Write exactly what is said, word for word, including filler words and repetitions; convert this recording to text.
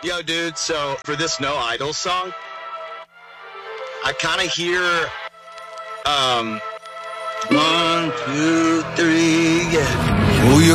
Yo, dude, so for this No Idol song, I kind of hear, um, one, two, three, yeah. Who you